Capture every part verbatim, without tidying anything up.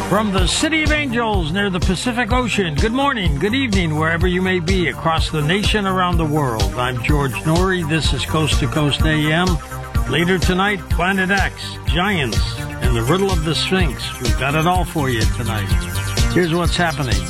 From the City of Angels near the Pacific Ocean, good morning, good evening, wherever you may be across the nation, around the world. I'm George Norrie. This is Coast to Coast A M. Later tonight, Planet X, Giants, and the Riddle of the Sphinx. We've got it all for you tonight. Here's what's happening.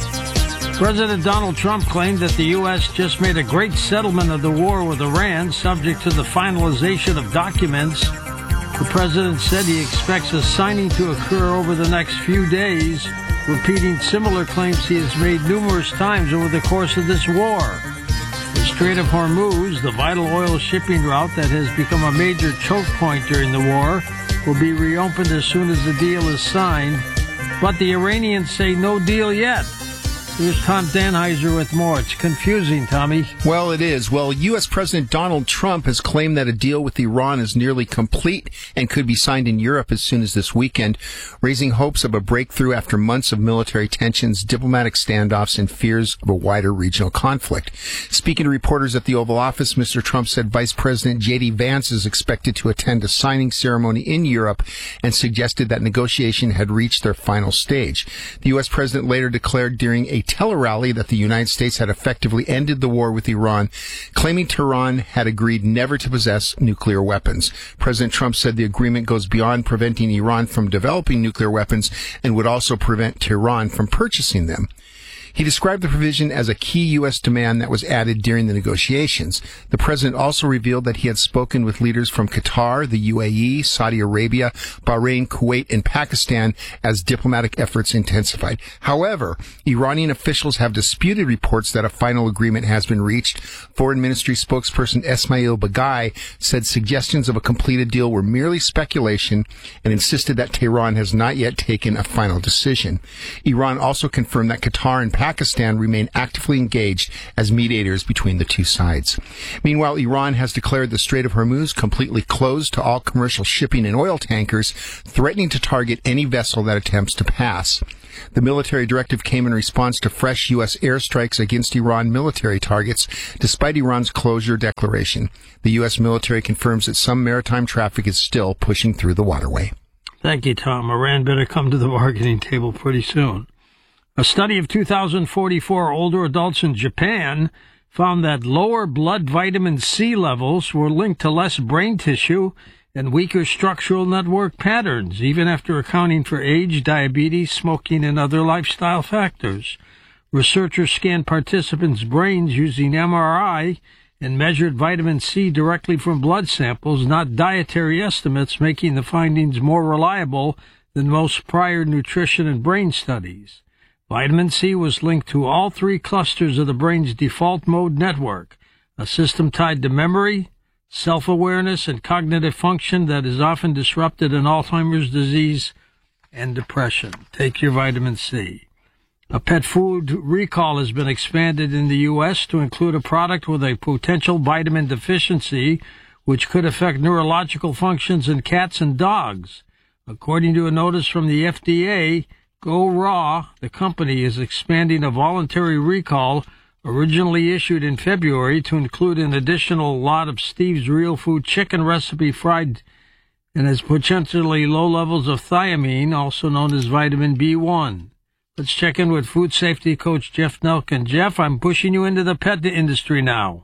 President Donald Trump claimed that the U S just made a great settlement of the war with Iran, subject to the finalization of documents. The president said he expects a signing to occur over the next few days, repeating similar claims he has made numerous times over the course of this war. The Strait of Hormuz, the vital oil shipping route that has become a major choke point during the war, will be reopened as soon as the deal is signed. But the Iranians say no deal yet. Here's Tom Danheiser with more. It's confusing, Tommy. Well, it is. Well, U S. President Donald Trump has claimed that a deal with Iran is nearly complete and could be signed in Europe as soon as this weekend, raising hopes of a breakthrough after months of military tensions, diplomatic standoffs, and fears of a wider regional conflict. Speaking to reporters at the Oval Office, Mister Trump said Vice President J D. Vance is expected to attend a signing ceremony in Europe and suggested that negotiation had reached their final stage. The U S. president later declared during a tele-rally that the United States had effectively ended the war with Iran, claiming Tehran had agreed never to possess nuclear weapons. President Trump said the agreement goes beyond preventing Iran from developing nuclear weapons and would also prevent Tehran from purchasing them. He described the provision as a key U S demand that was added during the negotiations. The president also revealed that he had spoken with leaders from Qatar, the U A E, Saudi Arabia, Bahrain, Kuwait, and Pakistan as diplomatic efforts intensified. However, Iranian officials have disputed reports that a final agreement has been reached. Foreign Ministry spokesperson Esmail Baghai said suggestions of a completed deal were merely speculation and insisted that Tehran has not yet taken a final decision. Iran also confirmed that Qatar and Pakistan remain actively engaged as mediators between the two sides. Meanwhile, Iran has declared the Strait of Hormuz completely closed to all commercial shipping and oil tankers, threatening to target any vessel that attempts to pass. The military directive came in response to fresh U S airstrikes against Iran military targets, despite Iran's closure declaration. The U S military confirms that some maritime traffic is still pushing through the waterway. Thank you, Tom. Iran better come to the bargaining table pretty soon. A study of two thousand forty-four older adults in Japan found that lower blood vitamin C levels were linked to less brain tissue and weaker structural network patterns, even after accounting for age, diabetes, smoking, and other lifestyle factors. Researchers scanned participants' brains using M R I and measured vitamin C directly from blood samples, not dietary estimates, making the findings more reliable than most prior nutrition and brain studies. Vitamin C was linked to all three clusters of the brain's default mode network, a system tied to memory, self-awareness, and cognitive function that is often disrupted in Alzheimer's disease and depression. Take your vitamin C. A pet food recall has been expanded in the U S to include a product with a potential vitamin deficiency, which could affect neurological functions in cats and dogs. According to a notice from the F D A, Go Raw, the company, is expanding a voluntary recall originally issued in February to include an additional lot of Steve's Real Food chicken recipe fried and has potentially low levels of thiamine, also known as vitamin B one. Let's check in with food safety coach Jeff Nelkin. Jeff, I'm pushing you into the pet industry now.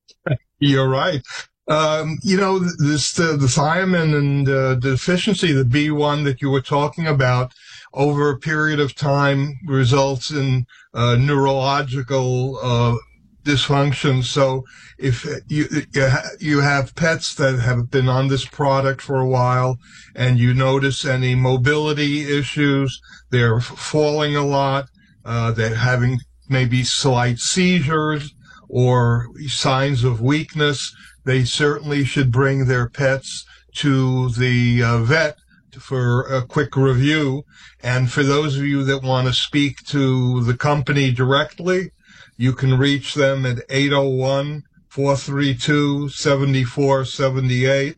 You're right. Um, you know, this uh, the thiamine and uh, the deficiency, the B one that you were talking about, over a period of time results in uh, neurological uh, dysfunction. So if you you have pets that have been on this product for a while and you notice any mobility issues, they're falling a lot, uh, they're having maybe slight seizures or signs of weakness, they certainly should bring their pets to the uh, vet for a quick review. And for those of you that want to speak to the company directly, you can reach them at eight oh one, four three two, seven four seven eight.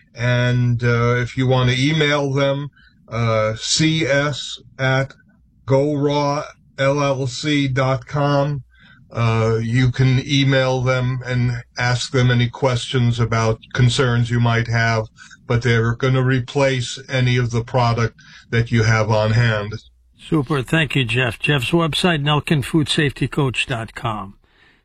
And uh, if you want to email them, uh, cs at go raw l l c dot com. Uh, you can email them and ask them any questions about concerns you might have, but they're going to replace any of the product that you have on hand. Super. Thank you, Jeff. Jeff's website, nelkin food safety coach dot com.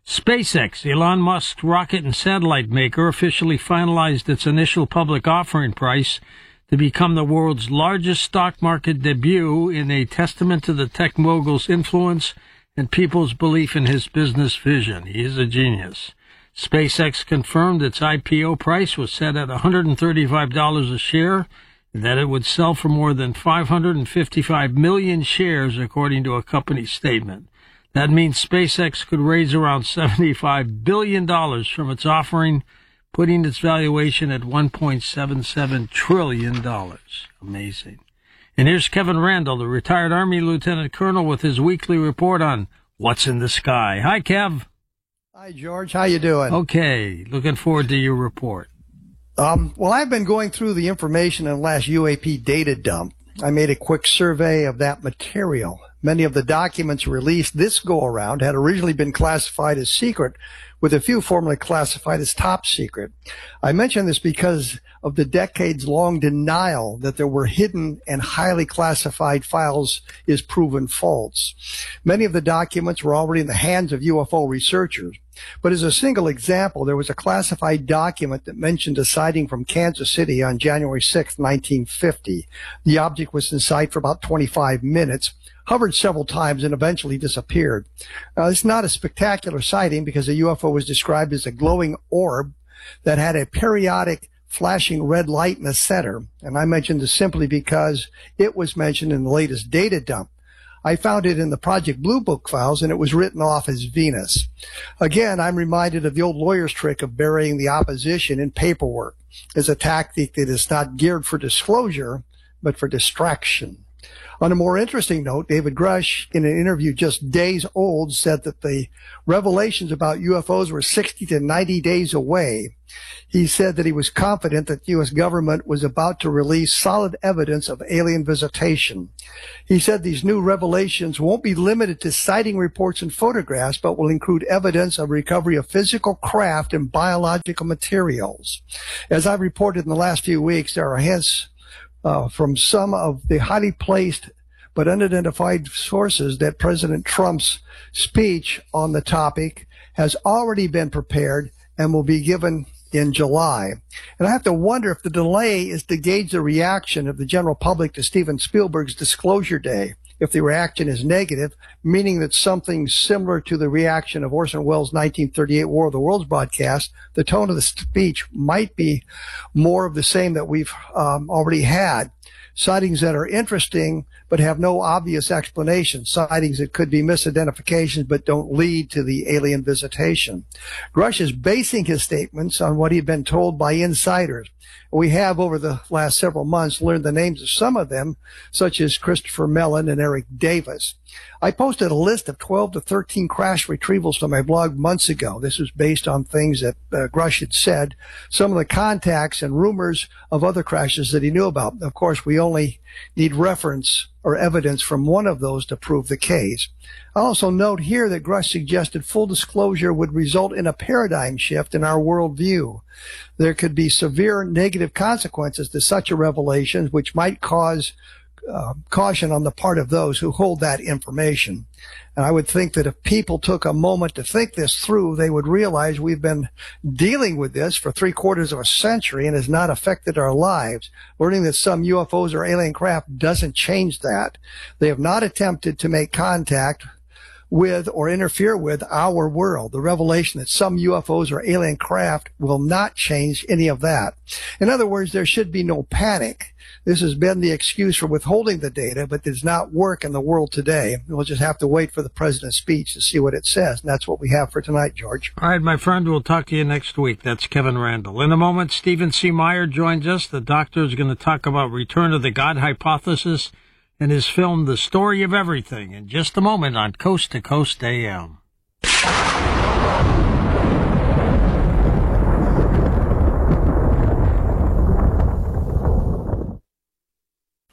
SpaceX, Elon Musk's rocket and satellite maker, officially finalized its initial public offering price to become the world's largest stock market debut, in a testament to the tech mogul's influence and people's belief in his business vision. He is a genius. SpaceX confirmed its I P O price was set at one hundred thirty-five dollars a share, and that it would sell for more than five hundred fifty-five million shares, according to a company statement. That means SpaceX could raise around seventy-five billion dollars from its offering, putting its valuation at one point seven seven trillion dollars. Amazing. And here's Kevin Randle, the retired Army Lieutenant Colonel, with his weekly report on what's in the sky. Hi, Kev. Hi, George. How you doing? Okay. Looking forward to your report. Um, well, I've been going through the information in the last U A P data dump. I made a quick survey of that material. Many of the documents released this go-around had originally been classified as secret, with a few formerly classified as top secret. I mention this because of the decades-long denial that there were hidden and highly classified files is proven false. Many of the documents were already in the hands of U F O researchers. But as a single example, there was a classified document that mentioned a sighting from Kansas City on January sixth, nineteen fifty. The object was in sight for about twenty-five minutes, hovered several times, and eventually disappeared. Now, it's not a spectacular sighting because the U F O was described as a glowing orb that had a periodic flashing red light in the center. And I mentioned this simply because it was mentioned in the latest data dump. I found it in the Project Blue Book files, and it was written off as Venus. Again, I'm reminded of the old lawyer's trick of burying the opposition in paperwork as a tactic that is not geared for disclosure, but for distraction. On a more interesting note, David Grush, in an interview just days old, said that the revelations about U F Os were sixty to ninety days away. He said that he was confident that the U S government was about to release solid evidence of alien visitation. He said these new revelations won't be limited to sighting reports and photographs, but will include evidence of recovery of physical craft and biological materials. As I've reported in the last few weeks, there are hints Uh, from some of the highly placed but unidentified sources that President Trump's speech on the topic has already been prepared and will be given in July. And I have to wonder if the delay is to gauge the reaction of the general public to Steven Spielberg's Disclosure Day. If the reaction is negative, meaning that something similar to the reaction of Orson Welles' nineteen thirty-eight War of the Worlds broadcast, the tone of the speech might be more of the same that we've um, already had. Sightings that are interesting but have no obvious explanation. Sightings that could be misidentifications but don't lead to the alien visitation. Grush is basing his statements on what he'd been told by insiders. We have, over the last several months, learned the names of some of them, such as Christopher Mellon and Eric Davis. I posted a list of twelve to thirteen crash retrievals to my blog months ago. This was based on things that uh, Grush had said, some of the contacts and rumors of other crashes that he knew about. Of course, we only need reference or evidence from one of those to prove the case. I also note here that Grush suggested full disclosure would result in a paradigm shift in our worldview. There could be severe negative consequences to such a revelation, which might cause uh, caution on the part of those who hold that information. And I would think that if people took a moment to think this through, they would realize we've been dealing with this for three quarters of a century and has not affected our lives. Learning that some U F Os or alien craft doesn't change that. They have not attempted to make contact with or interfere with our world. The revelation that some U F Os or alien craft will not change any of that. In other words, there should be no panic. This has been the excuse for withholding the data, but does not work in the world today. We'll just have to wait for the president's speech to see what it says. And that's what we have for tonight, George. All right, my friend, we'll talk to you next week. That's Kevin Randle. In a moment, Stephen C. Meyer joins us. The doctor is going to talk about Return of the God Hypothesis and his film, The Story of Everything, in just a moment on Coast to Coast A M.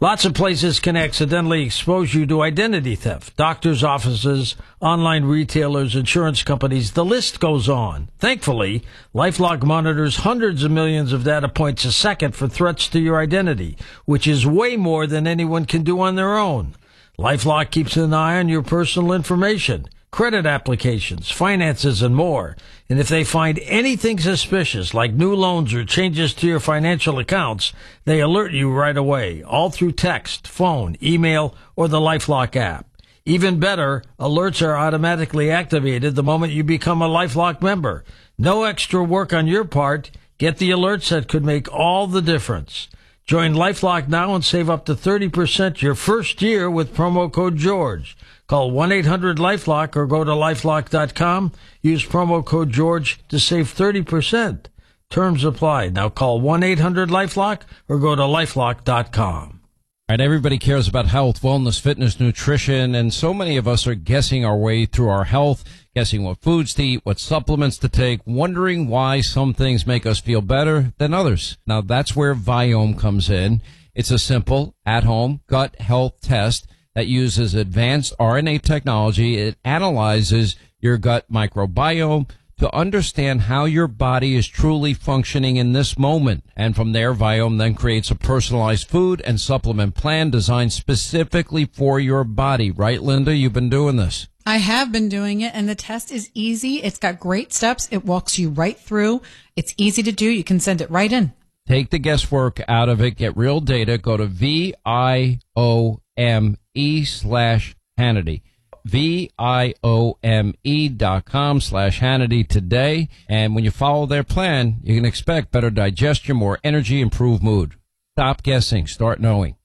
Lots of places can accidentally expose you to identity theft. Doctors' offices, online retailers, insurance companies, the list goes on. Thankfully, LifeLock monitors hundreds of millions of data points a second for threats to your identity, which is way more than anyone can do on their own. LifeLock keeps an eye on your personal information, credit applications, finances, and more. And if they find anything suspicious, like new loans or changes to your financial accounts, they alert you right away, all through text, phone, email, or the LifeLock app. Even better, alerts are automatically activated the moment you become a LifeLock member. No extra work on your part. Get the alerts that could make all the difference. Join LifeLock now and save up to thirty percent your first year with promo code George. Call one eight hundred LifeLock or go to lifelock dot com. Use promo code George to save thirty percent. Terms apply. Now call one eight hundred LifeLock or go to lifelock dot com. All right, everybody cares about health, wellness, fitness, nutrition, and so many of us are guessing our way through our health, guessing what foods to eat, what supplements to take, wondering why some things make us feel better than others. Now, that's where Viome comes in. It's a simple, at-home gut health test that uses advanced R N A technology. It analyzes your gut microbiome to understand how your body is truly functioning in this moment. And from there, Viome then creates a personalized food and supplement plan designed specifically for your body. Right, Linda? You've been doing this. I have been doing it, and the test is easy. It's got great steps. It walks you right through. It's easy to do. You can send it right in. Take the guesswork out of it. Get real data. Go to V I O M E slash Hannity. V I O M E dot com slash Hannity today. And when you follow their plan, you can expect better digestion, more energy, improved mood. Stop guessing. Start knowing.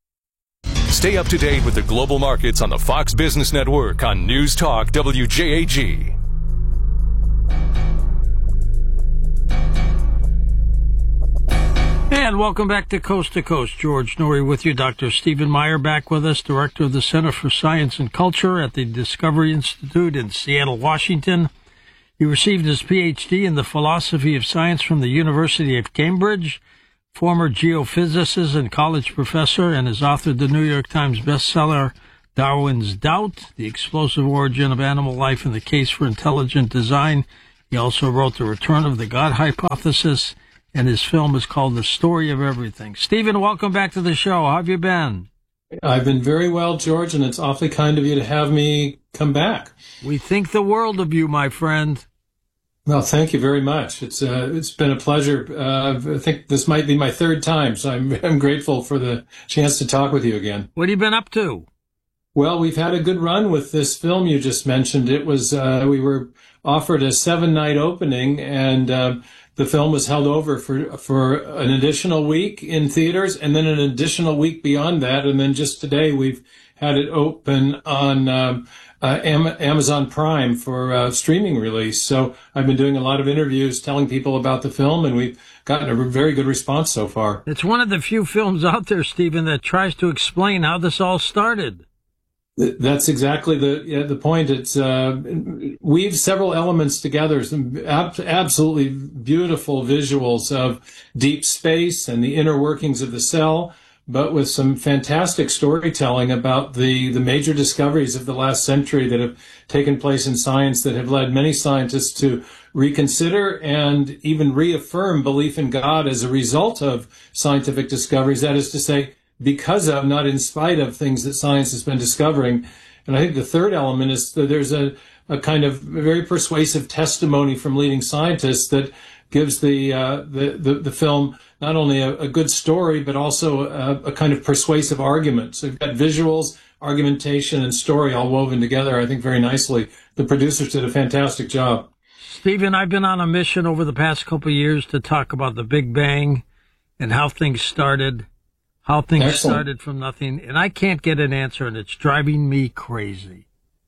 Stay up to date with the global markets on the Fox Business Network on News Talk W J A G. And welcome back to Coast to Coast. George Noory with you. Doctor Stephen Meyer back with us, Director of the Center for Science and Culture at the Discovery Institute in Seattle, Washington. He received his P H D in the philosophy of science from the University of Cambridge, former geophysicist and college professor, and has authored the New York Times bestseller, Darwin's Doubt, The Explosive Origin of Animal Life and the Case for Intelligent Design. He also wrote The Return of the God Hypothesis, and his film is called The Story of Everything. Stephen, welcome back to the show. How have you been? I've been very well, George, and it's awfully kind of you to have me come back. We think the world of you, my friend. Well, thank you very much. It's uh, it's been a pleasure. Uh, I think this might be my third time, so I'm I'm grateful for the chance to talk with you again. What have you been up to? Well, we've had a good run with this film you just mentioned. It was uh, we were offered a seven-night opening, and uh, the film was held over for for an additional week in theaters, and then an additional week beyond that, and then just today we've had it open on um, uh, Am- Amazon Prime for uh, streaming release. So I've been doing a lot of interviews telling people about the film, and we've gotten a very good response so far. It's one of the few films out there, Stephen, that tries to explain how this all started. That's exactly the yeah, the point. It's uh, weaves several elements together. Some ab- absolutely beautiful visuals of deep space and the inner workings of the cell, but with some fantastic storytelling about the, the major discoveries of the last century that have taken place in science that have led many scientists to reconsider and even reaffirm belief in God as a result of scientific discoveries. That is to say, because of, not in spite of, things that science has been discovering. And I think the third element is that there's a, a kind of very persuasive testimony from leading scientists that gives the uh, the, the, the film not only a, a good story, but also a, a kind of persuasive argument. So you've got visuals, argumentation, and story all woven together, I think, very nicely. The producers did a fantastic job. Stephen, I've been on a mission over the past couple of years to talk about the Big Bang and how things started. How things Excellent. started from nothing, and I can't get an answer, and it's driving me crazy.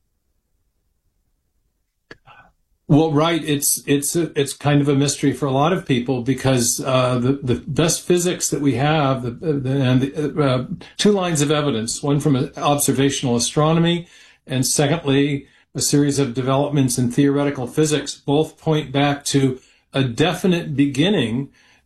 Well, right. It's it's it's kind of a mystery for a lot of people because uh, the the best physics that we have, the, the, and the, uh, two lines of evidence: one from observational astronomy, and secondly, a series of developments in theoretical physics. Both point back to a definite beginning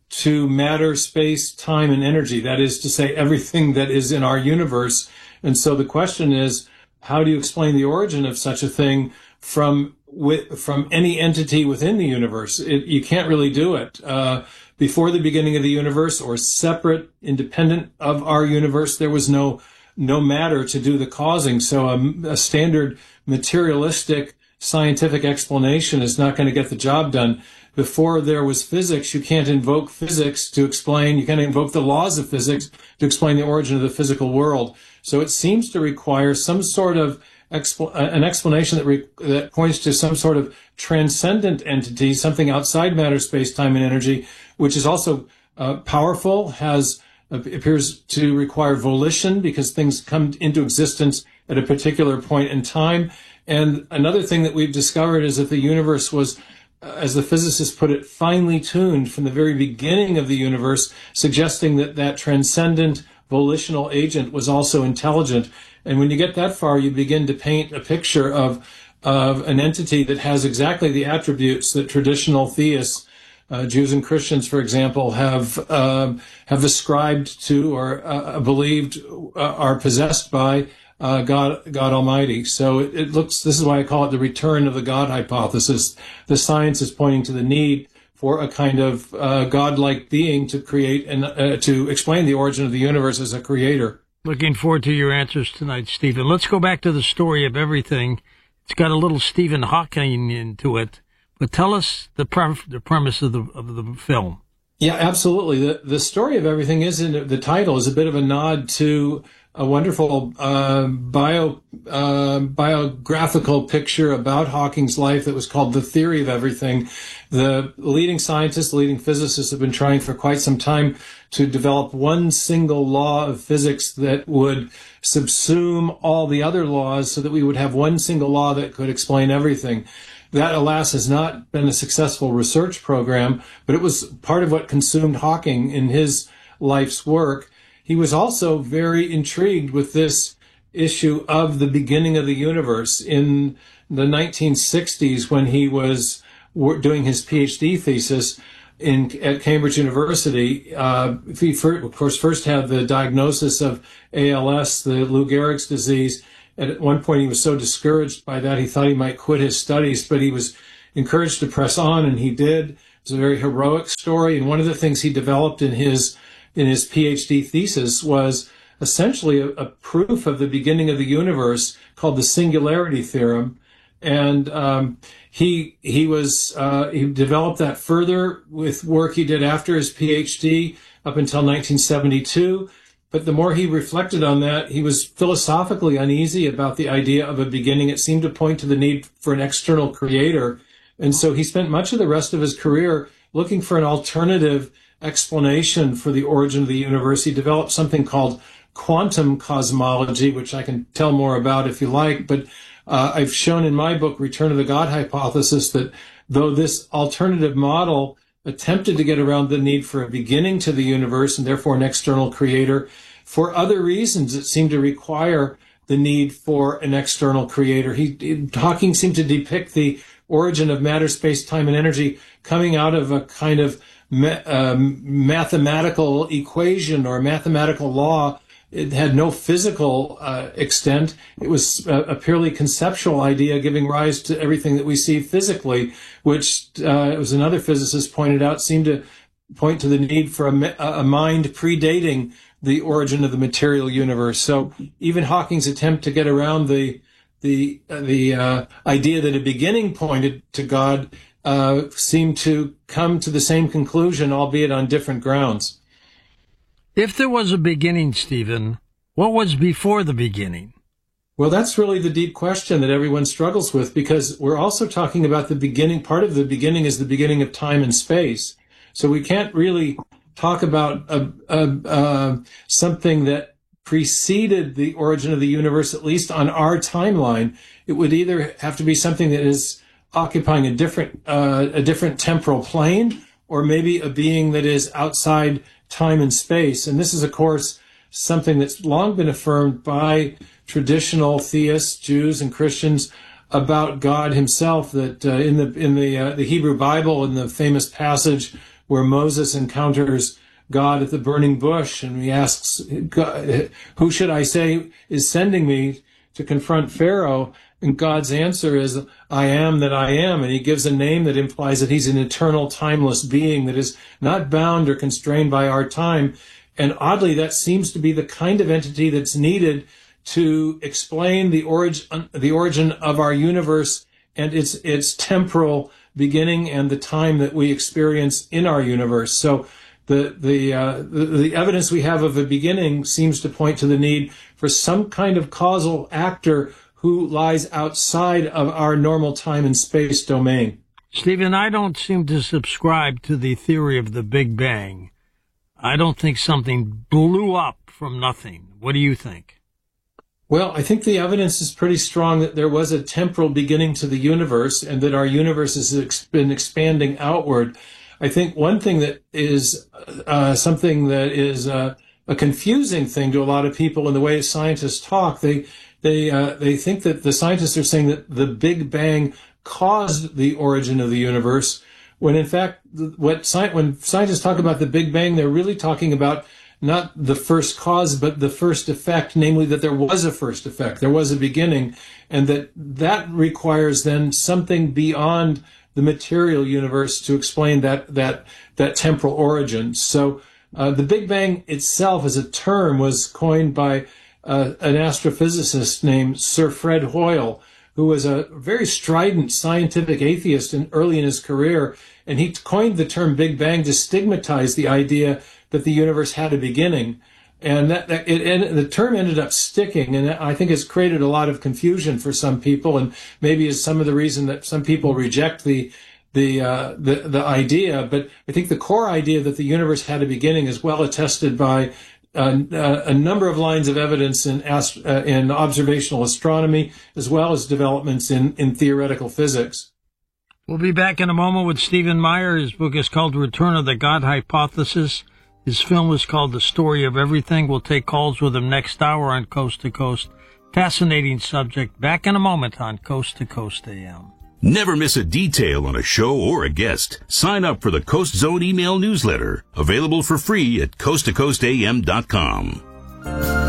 to matter, space, time, and energy. That is to say, everything that is in our universe. And so the question is, how do you explain the origin of such a thing from with, from any entity within the universe? It, you can't really do it. Uh, before the beginning of the universe, or separate, independent of our universe, there was no no matter to do the causing. So a, a standard materialistic scientific explanation is not going to get the job done. Before there was physics, you can't invoke physics to explain, you can't invoke the laws of physics to explain the origin of the physical world. So it seems to require some sort of expl- an explanation that re- that points to some sort of transcendent entity, something outside matter, space, time, and energy, which is also uh, powerful, has appears to require volition because things come into existence at a particular point in time. And another thing that we've discovered is that the universe was, as the physicists put it, finely tuned from the very beginning of the universe, suggesting that that transcendent volitional agent was also intelligent. And when you get that far, you begin to paint a picture of, of an entity that has exactly the attributes that traditional theists, uh, Jews and Christians, for example, have uh, have ascribed to or uh, believed uh, are possessed by Uh, God, God Almighty. So it, it looks, this is why I call it the return of the God hypothesis. The science is pointing to the need for a kind of uh, God-like being to create and uh, to explain the origin of the universe as a creator. Looking forward to your answers tonight, Stephen. Let's go back to the story of everything. It's got a little Stephen Hawking into it, but tell us the pre- the premise of the of the film. Yeah, absolutely. The the story of everything is in the title is a bit of a nod to a wonderful uh, bio uh, biographical picture about Hawking's life that was called The Theory of Everything. The leading scientists, the leading physicists have been trying for quite some time to develop one single law of physics that would subsume all the other laws so that we would have one single law that could explain everything. That, alas, has not been a successful research program, but it was part of what consumed Hawking in his life's work. He was also very intrigued with this issue of the beginning of the universe. In the nineteen sixties, when he was doing his PhD thesis in, at Cambridge University, uh, he, for, of course, first had the diagnosis of A L S, the Lou Gehrig's disease. And at one point, he was so discouraged by that, he thought he might quit his studies, but he was encouraged to press on, and he did. It was a very heroic story. And one of the things he developed in his in his PhD thesis was essentially a, a proof of the beginning of the universe called the singularity theorem. And um, he he was uh, he developed that further with work he did after his PhD up until nineteen seventy-two. But the more he reflected on that, he was philosophically uneasy about the idea of a beginning. It seemed to point to the need for an external creator. And so he spent much of the rest of his career looking for an alternative explanation for the origin of the universe. He developed something called quantum cosmology, which I can tell more about if you like. But uh, I've shown in my book, Return of the God Hypothesis, that though this alternative model attempted to get around the need for a beginning to the universe and therefore an external creator, for other reasons it seemed to require the need for an external creator. He, he Hawking seemed to depict the origin of matter, space, time, and energy coming out of a kind of ma- uh, mathematical equation or mathematical law. It had no physical uh, extent. It was a, a purely conceptual idea giving rise to everything that we see physically, which, uh, as another physicist pointed out, seemed to point to the need for a, a mind predating the origin of the material universe. So even Hawking's attempt to get around the the uh, the uh, idea that a beginning pointed to God uh, seemed to come to the same conclusion, albeit on different grounds. If there was a beginning, Stephen, what was before the beginning? Well, that's really the deep question that everyone struggles with, because we're also talking about the beginning. Part of the beginning is the beginning of time and space. So we can't really talk about a, a, a, something that preceded the origin of the universe, at least on our timeline. It would either have to be something that is occupying a different, uh, a different temporal plane, or maybe a being that is outside time and space. And this is, of course, something that's long been affirmed by traditional theists, Jews and Christians, about God himself, that uh, in the in the uh, the Hebrew Bible, in the famous passage where Moses encounters God at the burning bush, and he asks, who should I say is sending me to confront Pharaoh? And God's answer is, I am that I am. And he gives a name that implies that he's an eternal, timeless being that is not bound or constrained by our time. And oddly, that seems to be the kind of entity that's needed to explain the origin, the origin of our universe and its, its temporal beginning and the time that we experience in our universe. So the, the, uh, the, the evidence we have of a beginning seems to point to the need for some kind of causal actor who lies outside of our normal time and space domain. Stephen, I don't seem to subscribe to the theory of the Big Bang. I don't think something blew up from nothing. What do you think? Well, I think the evidence is pretty strong that there was a temporal beginning to the universe and that our universe has been expanding outward. I think one thing that is uh, something that is uh, a confusing thing to a lot of people in the way scientists talk, they they uh, they think that the scientists are saying that the Big Bang caused the origin of the universe, when in fact, what sci- when scientists talk about the Big Bang, they're really talking about not the first cause, but the first effect, namely that there was a first effect, there was a beginning, and that that requires then something beyond the material universe to explain that that that temporal origin. So uh, the Big Bang itself as a term was coined by uh, an astrophysicist named Sir Fred Hoyle, who was a very strident scientific atheist in, early in his career, and he coined the term Big Bang to stigmatize the idea that the universe had a beginning. And that, that it, and the term ended up sticking, and I think it's created a lot of confusion for some people, and maybe is some of the reason that some people reject the the uh, the, the idea. But I think the core idea that the universe had a beginning is well attested by uh, a number of lines of evidence in ast- uh, in observational astronomy, as well as developments in, in theoretical physics. We'll be back in a moment with Stephen Meyer. His book is called Return of the God Hypothesis. His film is called The Story of Everything. We'll take calls with him next hour on Coast to Coast. Fascinating subject. Back in a moment on Coast to Coast A M. Never miss a detail on a show or a guest. Sign up for the Coast Zone email newsletter, available for free at coast to coast a m dot com.